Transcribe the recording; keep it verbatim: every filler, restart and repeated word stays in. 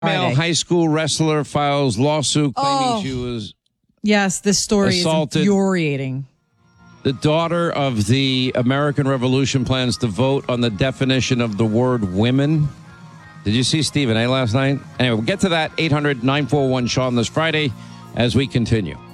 Male high school wrestler files lawsuit claiming Oh. she was Yes, this story Assaulted. is infuriating. the daughter of the American Revolution. Plans to vote on the definition of the word women. Did you see Stephen A. last night? Anyway, we'll get to that. eight hundred nine four one Sean this Friday as we continue.